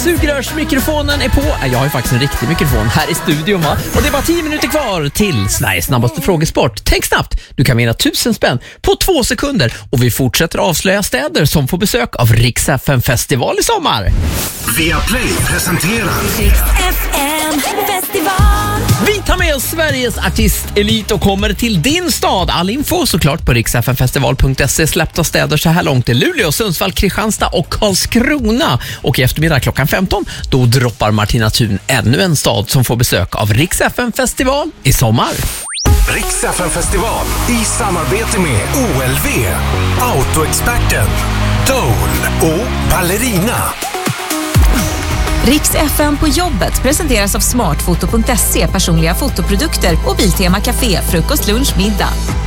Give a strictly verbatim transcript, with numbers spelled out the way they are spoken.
Sugrörsmikrofonen är på. Jag har ju faktiskt en riktig mikrofon här i studion, va? Och det är bara tio minuter kvar till Sveriges snabbaste frågesport. Tänk snabbt, du kan vinna tusen spänn på två sekunder. Och vi fortsätter avslöja städer som får besök av Rix F M-festival i sommar. Viaplay presenterar Rix F M-festival. Vi tar med oss Sveriges artistelit och kommer till din stad. All info såklart på rix f m festival punkt se. Släppta städer så här långt i Luleå, Sundsvall, Kristianstad och Karlskrona. Och i eftermiddag klockan femton då droppar Martina Thun ännu en stad som får besök av Rix F M-festival i sommar. Rix F M-festival i samarbete med O L V, Autoexperten, Dole och Ballerina. Rix F M på jobbet presenteras av smartfoto punkt se, personliga fotoprodukter och Biltema Café, frukost, lunch, middag.